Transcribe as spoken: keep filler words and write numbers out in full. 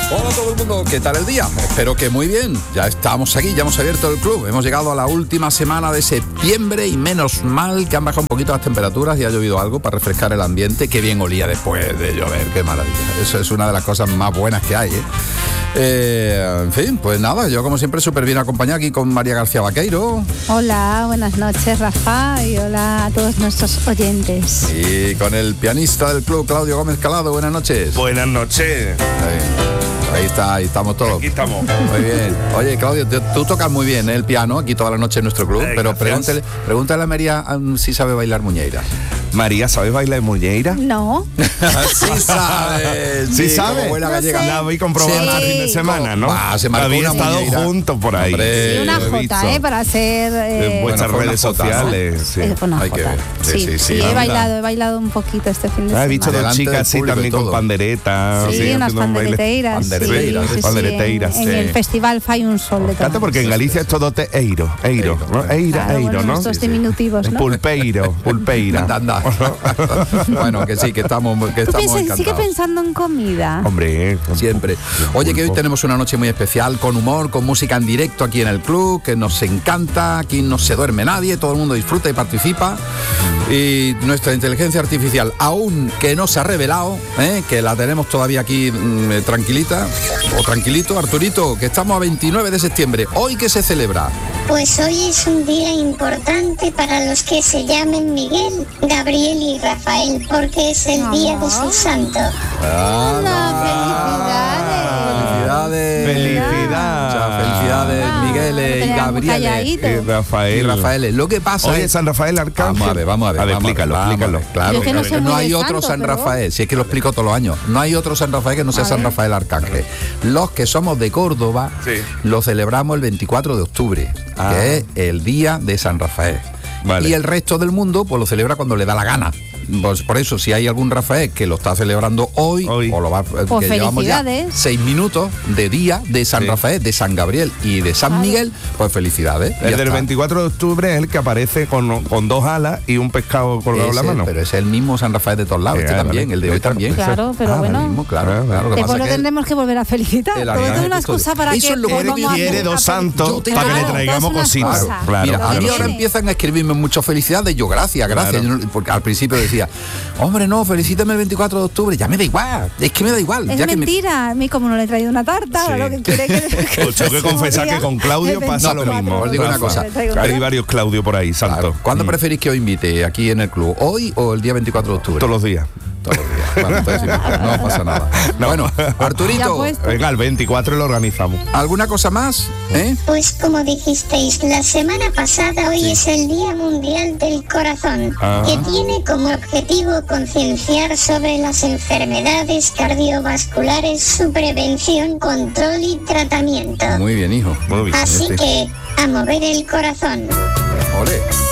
Hola a todo el mundo, ¿qué tal el día? Espero que muy bien. Ya estamos aquí, ya hemos abierto el club. Hemos llegado a la última semana de septiembre y menos mal que han bajado un poquito las temperaturas y ha llovido algo para refrescar el ambiente. Qué bien olía después de llover, qué maravilla. Eso es una de las cosas más buenas que hay, ¿eh? Eh, en fin, pues nada, yo como siempre súper bien acompañado aquí con María García Vaqueiro. Hola, buenas noches, Rafa, y hola a todos nuestros oyentes. Y con el pianista del club, Claudio Gómez Calado. Buenas noches. Buenas noches. Ahí, ahí está, ahí estamos todos. Aquí estamos. Muy bien. Oye, Claudio, tú, tú tocas muy bien, ¿eh? El piano aquí toda la noche en nuestro club, Ay, pero gracias. pregúntale, pregúntale a María um, si sabe bailar muñeira. María, ¿sabes bailar muñeira? No. Sí sabe, Sí sabe. como buena No gallega. sé. La habéis comprobado Sí. el fin de semana, ¿no? Ah, se marcó Había una estado muñeira. juntos por ahí. Hombre, Sí, una lo he visto. jota, ¿eh? Para hacer... Eh, En vuestras Bueno, fue redes una jota, ¿no? sociales. Sí. eh, una Hay que jota. ver. Sí, Sí, sí, sí, sí, he anda. bailado, he bailado un poquito este fin de Ah, semana. he visto dos Delante chicas del así público y también con todo. panderetas. Sí, así, unas haciendo un baile. pandereteiras. sí, Pandereteiras, sí, sí, sí, pandereteiras, en, sí. en el festival Fai un Sol de Claro, todo. porque en Galicia es todo te eiro, eiro, ¿no? Eira, Claro, eiro, bueno, ¿no? nuestros Sí, sí. diminutivos, ¿no? Pulpeiro, pulpeira. Anda, anda. Bueno, que sí, que estamos, que Tú estamos piensas, sigue encantados. pensando en comida. Hombre, eh, Siempre. Oye, que hoy pulpo. tenemos una noche muy especial, con humor, con música en directo aquí en el club, que nos encanta, aquí no se duerme nadie, todo el mundo disfruta y participa. Y nuestra inteligencia artificial, aún que no se ha revelado, ¿eh? Que la tenemos todavía aquí mm, eh, tranquilita, o tranquilito, Arturito, que estamos a veintinueve de septiembre. ¿Hoy qué se celebra? Pues hoy es un día importante para los que se llamen Miguel, Gabriel y Rafael, porque es el día de su santo. Felicidades. Felicidad. Muchas felicidades, Miguel y Teníamos Gabriel. calladito. y Rafael. Y Rafael. Lo que pasa Oye, es... San Rafael Arcángel. Vamos a ver, vamos a ver. A ver, vamos explícalo, vamos a ver, explícalo. Claro, Yo es que no claro. soy muy no hay de otro santo, San pero- Rafael, si es que lo explico todos los años. No hay otro San Rafael que no sea A San ver. Rafael Arcángel. Los que somos de Córdoba Sí. lo celebramos el veinticuatro de octubre, Ah. que es el día de San Rafael. Vale. Y el resto del mundo pues lo celebra cuando le da la gana. Pues por eso, si hay algún Rafael que lo está celebrando hoy, Hoy. o lo va Pues que llevamos ya felicidades. seis minutos de día de San Sí. Rafael, de San Gabriel y de San Claro. Miguel, pues felicidades. El Ya del está. veinticuatro de octubre es el que aparece con, con dos alas y un pescado colgado en la Ese, mano. pero es el mismo San Rafael de todos lados, Sí, este vale. también, el de hoy también. Claro, pero Ah, bueno. el mismo, claro, Ah, claro. Lo que Después pasa lo es que tendremos que volver a felicitar. el Todo arcángel es una custodio. excusa para Eso que es lo que Él volvamos a quiere hacer- dos a- santos Yo te- para que le Claro, traigamos todo es una cositas. excusa. Claro, Mira, claro. a mí lo ahora sé. empiezan a escribirme muchas felicidades, yo gracias, gracias, Claro. Yo no- porque al principio decía, hombre, no, felicítame el veinticuatro de octubre, ya me da igual, es que me da igual. Es ya que me- mentira, a mí como no le he traído una tarta, Sí. ahora lo que quiere que... Os tengo que confesar que con Claudio pasa lo mismo. Os digo una Rafa. cosa. Hay varios Claudio por ahí, Claro. santo. ¿Cuándo Mm. preferís que os invite aquí en el club? ¿Hoy o el día veinticuatro de octubre? Todos los días. Todos los días. Bueno, entonces sí, no pasa nada. Bueno, Ya Arturito, puesto. Venga, el veinticuatro lo organizamos. ¿alguna cosa más? ¿Eh? Pues como dijisteis la semana pasada, hoy es el Día Mundial del Corazón, Ah. que tiene como objetivo concienciar sobre las enfermedades cardiovasculares, su prevención, control y tratamiento. Muy bien, hijo. Muy bien. Así sí. que, a mover el corazón. Ole.